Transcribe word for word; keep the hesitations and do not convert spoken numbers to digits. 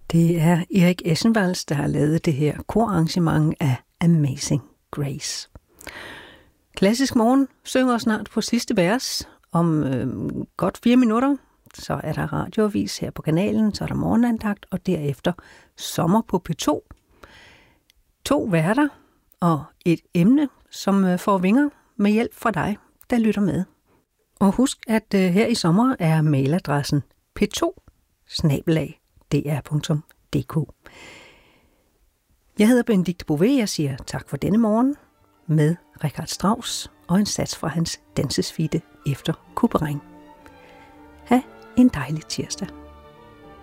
Det er Erik Essenvalds, der har lavet det her korarrangement af Amazing Grace. Klassisk Morgen synger snart på sidste vers. Om øh, godt fire minutter, så er der radioavis her på kanalen, så er der morgenandagt, og derefter sommer på P to. To værter og et emne, som øh, får vinger med hjælp fra dig, der lytter med. Og husk, at øh, her i sommer er mailadressen p to bindestreg d r punktum d k. Jeg hedder Benedikte Bové, jeg siger tak for denne morgen med Richard Strauss og en sats fra hans dansesvite efter Couperin. Ha' en dejlig tirsdag.